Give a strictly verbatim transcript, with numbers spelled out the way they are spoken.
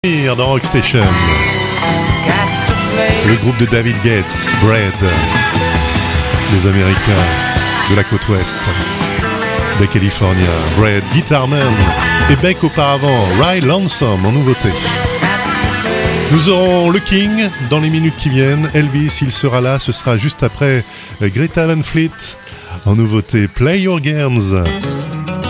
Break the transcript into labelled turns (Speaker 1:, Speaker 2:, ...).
Speaker 1: Dans Rockstation, le groupe de David Gates, Bread, les Américains de la côte ouest, des Californiens, Bread, Guitarman et Beck auparavant, Ride Lonesome en nouveauté. Nous aurons le King dans les minutes qui viennent, Elvis il sera là, ce sera juste après Greta Van Fleet en nouveauté, Play Your Games.